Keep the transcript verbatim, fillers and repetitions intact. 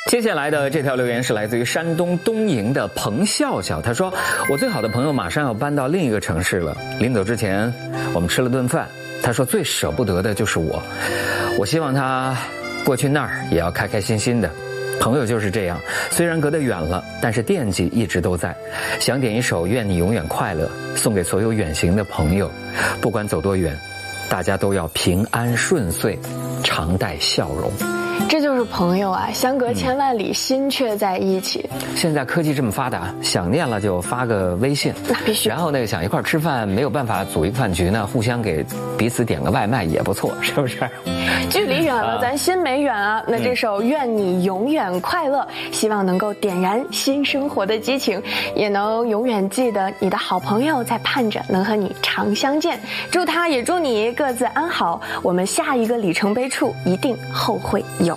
接下来的这条留言是来自于山东东营的彭笑笑，他说：“我最好的朋友马上要搬到另一个城市了，临走之前我们吃了顿饭，他说最舍不得的就是我，我希望他过去那儿也要开开心心的。朋友就是这样，虽然隔得远了，但是惦记一直都在。想点一首《愿你永远快乐》，送给所有远行的朋友，不管走多远，大家都要平安顺遂，常带笑容。” 这就是朋友啊，相隔千万里，嗯、心却在一起。 现在科技这么发达，想念了就发个微信， 那必须。 然后那个想一块吃饭，没有办法组一个饭局呢，互相给彼此点个外卖也不错，是不是？ 距离远了，啊、咱心没远啊。那这首《愿你永远快乐》，希望能够点燃新生活的激情，也能永远记得你的好朋友在盼着能和你常相见。祝他也祝你各自安好，我们下一个里程碑处一定后会有。